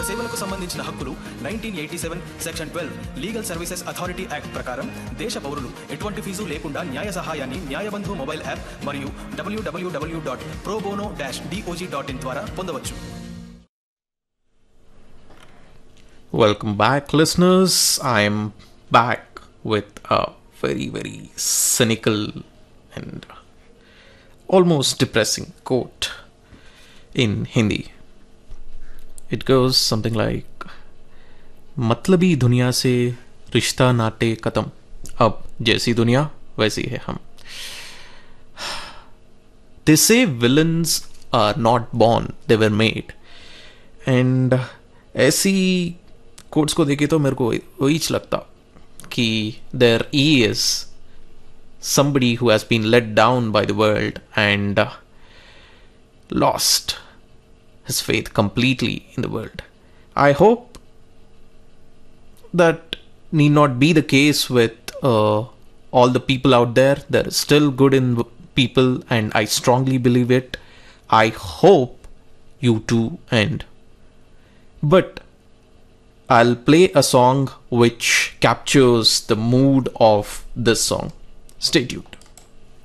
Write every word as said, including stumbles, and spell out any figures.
సేవలకు సంబంధించిన హక్కులు nineteen eighty seven section twelve legal services authority act ప్రకారం దేశ పౌరులు ఎటువంటి ఫీజు లేకుండా న్యాయ సహాయాన్ని న్యాయబంధు మొబైల్ యాప్ మరియు డబ్ల్యూడబ్ల్యూడబ్ల్యూ dot pro bono dash DOJ dot in ద్వారా పొందవచ్చు. Welcome back, listeners. I am back with a very, very cynical and almost depressing quote in Hindi. It goes something like, मतलबी दुनिया से रिश्ता नाते खत्म, अब जैसी दुनिया वैसी है हम. They say villains are not born, they were made. And ऐसी कोट्स को देखे तो मेरे को वही लगता कि there is somebody who has been let down by the world and uh, lost his faith completely in the world. I hope that need not be the case with uh, all the people out there. There is still good in people, and I strongly believe it. I hope you too end. But I'll play a song which captures the mood of this song. Stay tuned.